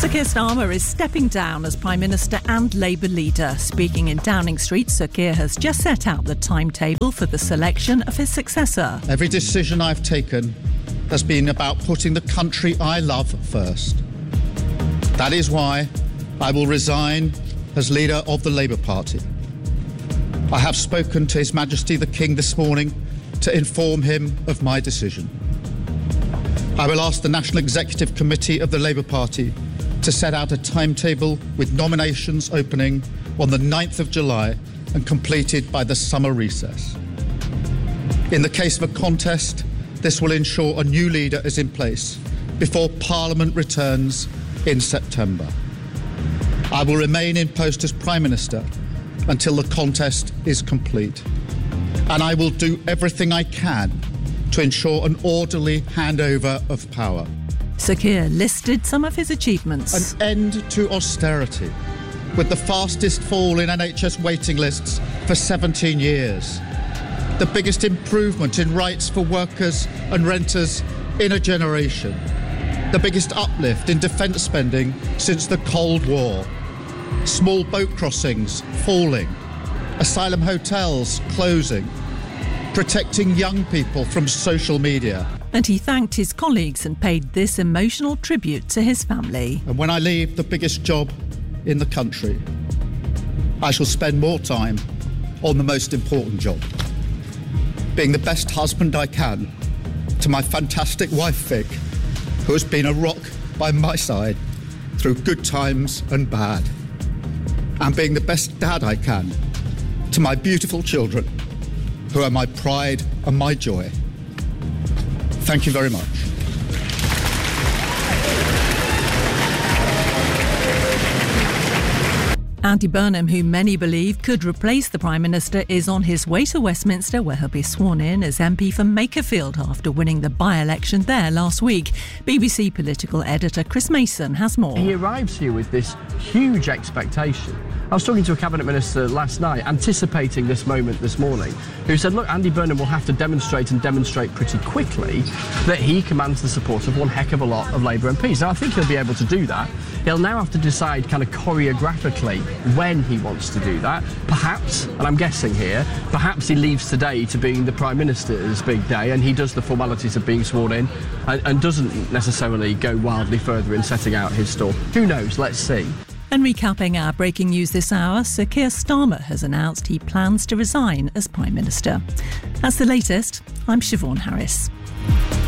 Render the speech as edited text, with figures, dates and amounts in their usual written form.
Sir Keir Starmer is stepping down as Prime Minister and Labour leader. Speaking in Downing Street, Sir Keir has just set out the timetable for the selection of his successor. Every decision I've taken has been about putting the country I love first. That is why I will resign as leader of the Labour Party. I have spoken to His Majesty the King this morning to inform him of my decision. I will ask the National Executive Committee of the Labour Party to set out a timetable with nominations opening on the 9th of July and completed by the summer recess. In the case of a contest, this will ensure a new leader is in place before Parliament returns in September. I will remain in post as Prime Minister until the contest is complete, and I will do everything I can to ensure an orderly handover of power. Sir Keir listed some of his achievements. An end to austerity, with the fastest fall in NHS waiting lists for 17 years. The biggest improvement in rights for workers and renters in a generation. The biggest uplift in defence spending since the Cold War. Small boat crossings falling. Asylum hotels closing. Protecting young people from social media. And he thanked his colleagues and paid this emotional tribute to his family. And when I leave the biggest job in the country, I shall spend more time on the most important job. Being the best husband I can to my fantastic wife Vic, who has been a rock by my side through good times and bad. And being the best dad I can to my beautiful children, who are my pride and my joy. Thank you very much. Andy Burnham, who many believe could replace the Prime Minister, is on his way to Westminster, where he'll be sworn in as MP for Makerfield after winning the by-election there last week. BBC political editor Chris Mason has more. He arrives here with this huge expectation. I was talking to a cabinet minister last night, anticipating this moment this morning, who said, look, Andy Burnham will have to demonstrate pretty quickly that he commands the support of one heck of a lot of Labour MPs. Now, I think he'll be able to do that. He'll now have to decide kind of choreographically when he wants to do that. Perhaps, and I'm guessing here, perhaps he leaves today to being the Prime Minister's big day and he does the formalities of being sworn in and doesn't necessarily go wildly further in setting out his stall. Who knows? Let's see. And recapping our breaking news this hour, Sir Keir Starmer has announced he plans to resign as Prime Minister. That's the latest. I'm Siobhan Harris.